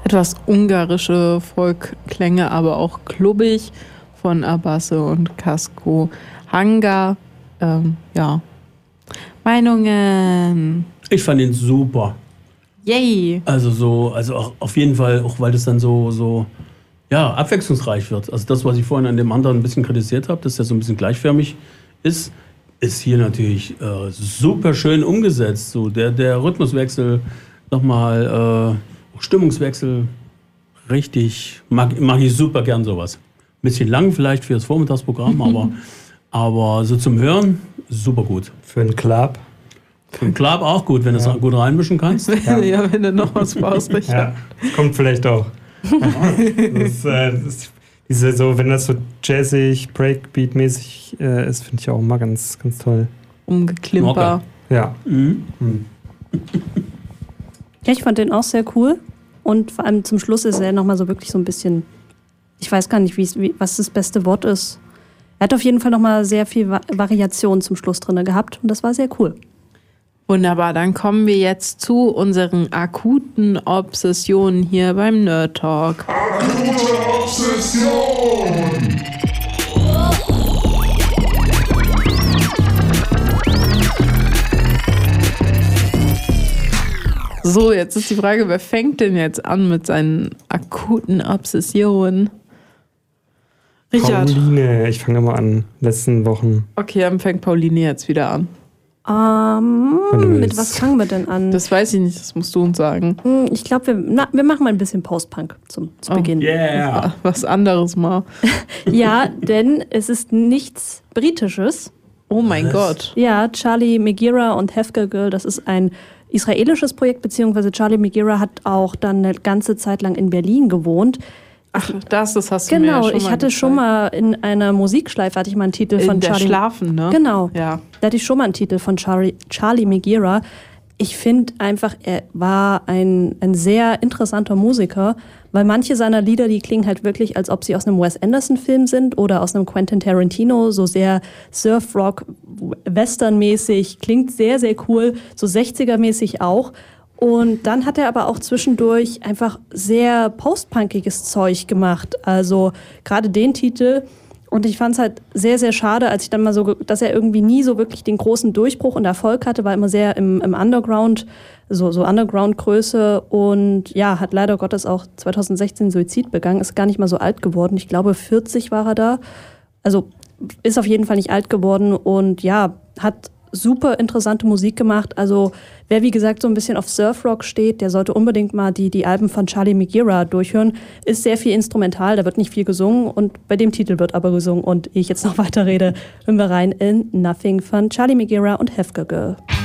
etwas ungarische Folkklänge, aber auch klubbig von Abasse und Casco Hanga. Meinungen. Ich fand ihn super. Yay. Also auch auf jeden Fall, auch weil das dann so abwechslungsreich wird. Also das, was ich vorhin an dem anderen ein bisschen kritisiert habe, dass der so ein bisschen gleichförmig ist hier natürlich super schön umgesetzt. So der Rhythmuswechsel, nochmal Stimmungswechsel, richtig, mag ich super gern sowas. Ein bisschen lang vielleicht für das Vormittagsprogramm, aber so zum Hören super gut. Für einen Club. Für einen Club auch gut, wenn du es gut reinmischen kannst. Ja, wenn du noch was brauchst, Richard. Ja, kommt vielleicht auch. Wenn das so jazzig, Breakbeat-mäßig ist, finde ich auch immer ganz, ganz toll. Umgeklimper. Okay. Ja. Ja, ich fand den auch sehr cool. Und vor allem zum Schluss ist er nochmal so wirklich so ein bisschen, ich weiß gar nicht, was das beste Wort ist. Er hat auf jeden Fall nochmal sehr viel Variation zum Schluss drin gehabt und das war sehr cool. Wunderbar, dann kommen wir jetzt zu unseren akuten Obsessionen hier beim Nerd Talk. Akute Obsession! So, jetzt ist die Frage, wer fängt denn jetzt an mit seinen akuten Obsessionen? Richard. Pauline, ich fange mal an, letzten Wochen. Okay, dann fängt Pauline jetzt wieder an. Mit was fangen wir denn an? Das weiß ich nicht, das musst du uns sagen. Ich glaube, wir machen mal ein bisschen Post-Punk zu Beginn. Yeah! Was anderes mal. Ja, denn es ist nichts Britisches. Oh mein Gott. Ja, Charlie Megira und Hefka Girl, das ist ein israelisches Projekt, beziehungsweise Charlie Megira hat auch dann eine ganze Zeit lang in Berlin gewohnt. Ach, das hast du mir ja schon mal ich hatte schon mal in einer Musikschleife hatte ich mal einen Titel von Charlie. Schlafen, ne? Genau. Ja. Da hatte ich schon mal einen Titel von Charlie Megira. Ich finde einfach, er war ein sehr interessanter Musiker, weil manche seiner Lieder, die klingen halt wirklich, als ob sie aus einem Wes Anderson-Film sind oder aus einem Quentin Tarantino, so sehr Surf-Rock, Western-mäßig, klingt sehr, sehr cool, so 60er-mäßig auch. Und dann hat er aber auch zwischendurch einfach sehr postpunkiges Zeug gemacht. Also gerade den Titel. Und ich fand es halt sehr, sehr schade, als ich dann mal dass er irgendwie nie so wirklich den großen Durchbruch und Erfolg hatte, war immer sehr im Underground, so Underground-Größe. Und ja, hat leider Gottes auch 2016 Suizid begangen, ist gar nicht mal so alt geworden. Ich glaube, 40 war er da. Also ist auf jeden Fall nicht alt geworden und ja, hat super interessante Musik gemacht. Also wer, wie gesagt, so ein bisschen auf Surfrock steht, der sollte unbedingt mal die Alben von Charlie Megira durchhören. Ist sehr viel instrumental, da wird nicht viel gesungen und bei dem Titel wird aber gesungen. Und ehe ich jetzt noch weiter rede, hören wir rein in Nothing von Charlie Megira und Hefka Girl.